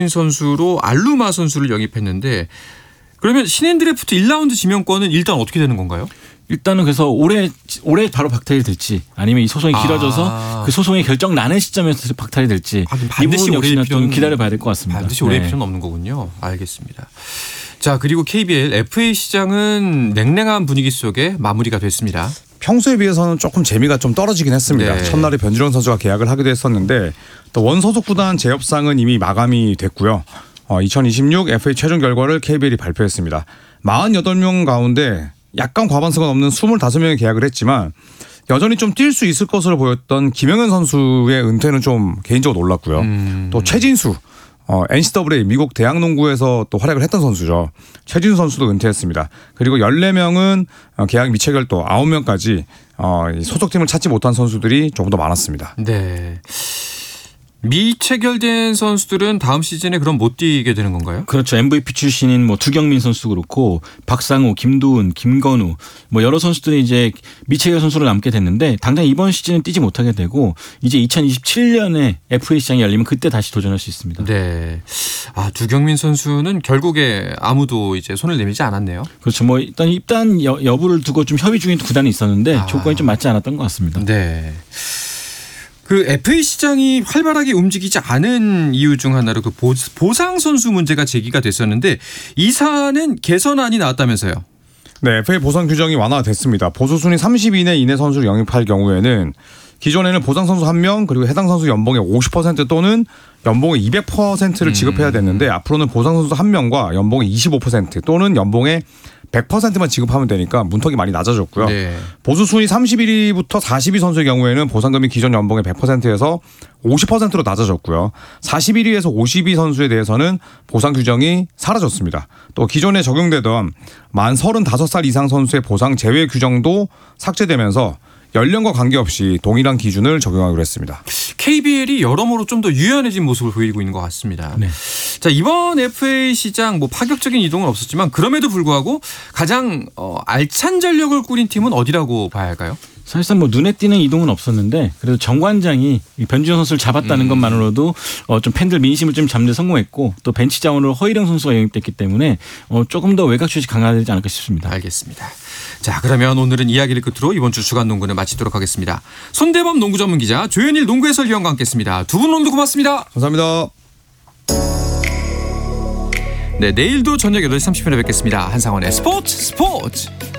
선수로 알루마 선수를 영입했는데 그러면 신인 드래프트 1라운드 지명권은 일단 어떻게 되는 건가요? 일단은 그래서 올해 바로 박탈이 될지 아니면 이 소송이 길어져서 그 소송이 결정 나는 시점에서 박탈이 될지 이 부분 역시나 좀 기다려봐야 될 것 같습니다. 반드시 올해일 필요는 없는 거군요. 알겠습니다. 자, 그리고 KBL FA 시장은 냉랭한 분위기 속에 마무리가 됐습니다. 평소에 비해서는 조금 재미가 좀 떨어지긴 했습니다. 네. 첫날에 변준영 선수가 계약을 하기도 했었는데 또 원소속 구단 재협상은 이미 마감이 됐고요. 2026 FA 최종 결과를 KBL이 발표했습니다. 48명 가운데 약간 과반수가 넘는 25명이 계약을 했지만 여전히 좀 뛸 수 있을 것으로 보였던 김영현 선수의 은퇴는 좀 개인적으로 놀랐고요. 또 최진수 NCAA 미국 대학농구에서 또 활약을 했던 선수죠. 최진수 선수도 은퇴했습니다. 그리고 14명은 계약 미체결 또 9명까지 소속팀을 찾지 못한 선수들이 조금 더 많았습니다. 네. 미체결된 선수들은 다음 시즌에 그럼 못 뛰게 되는 건가요? 그렇죠. MVP 출신인 두경민 선수도 그렇고 박상우, 김도훈, 김건우 여러 선수들이 이제 미체결 선수로 남게 됐는데 당장 이번 시즌은 뛰지 못하게 되고 이제 2027년에 FA 시장이 열리면 그때 다시 도전할 수 있습니다. 네. 두경민 선수는 결국에 아무도 이제 손을 내밀지 않았네요. 그렇죠. 일단 입단 여부를 두고 좀 협의 중인 구단이 있었는데 조건이 좀 맞지 않았던 것 같습니다. 네. 그 FA 시장이 활발하게 움직이지 않은 이유 중 하나로 그 보상 선수 문제가 제기가 됐었는데 이 사안은 개선안이 나왔다면서요? 네, FA 보상 규정이 완화됐습니다. 보수 순위 30 이내 선수를 영입할 경우에는 기존에는 보상 선수 1명 그리고 해당 선수 연봉의 50% 또는 연봉의 200%를 지급해야 됐는데 앞으로는 보상 선수 1명과 연봉의 25% 또는 연봉의 100%만 지급하면 되니까 문턱이 많이 낮아졌고요. 네. 보수 순위 31위부터 40위 선수의 경우에는 보상금이 기존 연봉의 100%에서 50%로 낮아졌고요. 41위에서 50위 선수에 대해서는 보상 규정이 사라졌습니다. 또 기존에 적용되던 만 35살 이상 선수의 보상 제외 규정도 삭제되면서 연령과 관계없이 동일한 기준을 적용하기로 했습니다. KBL이 여러모로 좀 더 유연해진 모습을 보이고 있는 것 같습니다. 네. 자, 이번 FA 시장 파격적인 이동은 없었지만 그럼에도 불구하고 가장 알찬 전력을 꾸린 팀은 어디라고 봐야 할까요? 사실상 눈에 띄는 이동은 없었는데 그래도 정관장이 변준영 선수를 잡았다는 것만으로도 좀 팬들 민심을 좀 잡는 데 성공했고 또 벤치 자원으로 허일영 선수가 영입됐기 때문에 조금 더 외곽 슛이 강화되지 않을까 싶습니다. 알겠습니다. 자, 그러면 오늘은 이야기를 끝으로 이번 주 주간 농구는 마치도록 하겠습니다. 손대범 농구 전문 기자, 조현일 농구 해설위원과 함께했습니다. 두 분 오늘도 고맙습니다. 감사합니다. 네, 내일도 저녁 8시 30분에 뵙겠습니다. 한상원의 스포츠.